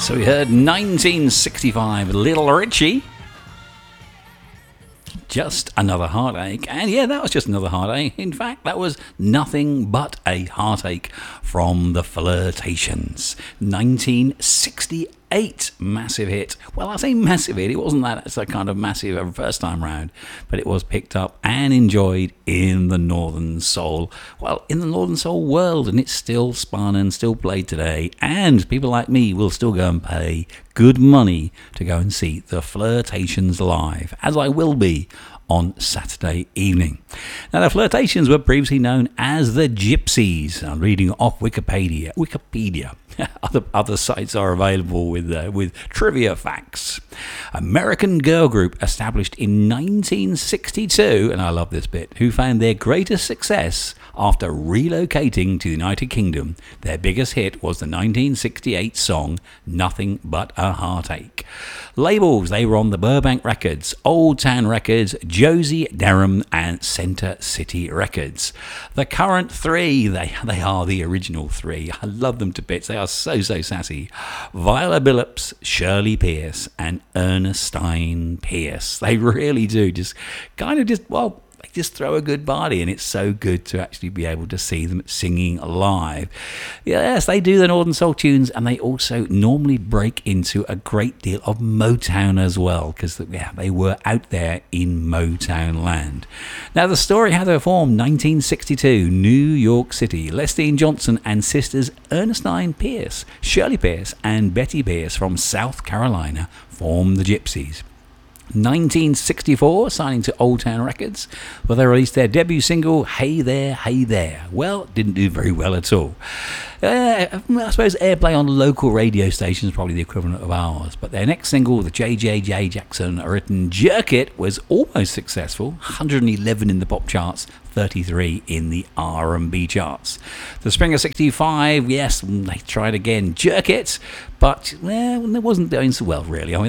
So we heard 1965, Little Richie. Just Another Heartache. And yeah, that was just another heartache. In fact, that was Nothing But a Heartache from the Flirtations. 1968, massive hit. Well, I say massive hit. It wasn't that it's a kind of massive first time round, but it was picked up and enjoyed in the Northern Soul. Well, in the Northern Soul world, and it's still spun and still played today. And people like me will still go and pay good money to go and see the Flirtations live, as I will be on Saturday evening. Now, the Flirtations were previously known as the Gypsies. I'm reading off Wikipedia. Other sites are available with trivia facts. American girl group established in 1962, and I love this bit, who found their greatest success after relocating to the United Kingdom. Their biggest hit was the 1968 song Nothing But a Heartache. Labels, they were on the Burbank Records, Old Town Records, Josie Durham and Center City Records. The current three, they are the original three. I love them to bits. They are so sassy. Viola Billups, Shirley Pierce and Ernestine Pierce. They really do just throw a good party, and it's so good to actually be able to see them singing live. Yes, they do the Northern Soul tunes, and they also normally break into a great deal of Motown as well, because they were out there in Motown land. Now, the story how they were formed, 1962, New York City. Lestine Johnson and sisters Ernestine Pierce, Shirley Pierce, and Betty Pierce from South Carolina formed the Gypsies. 1964, signing to Old Town Records, where they released their debut single, Hey There, Hey There. Well, didn't do very well at all. I suppose airplay on local radio stations is probably the equivalent of ours, but their next single, the J.J. Jackson written Jerk It, was almost successful, 111 in the pop charts, 33 in the R&B charts. The spring of 65, yes, they tried again, Jerk It, but it wasn't doing so well, really. I mean,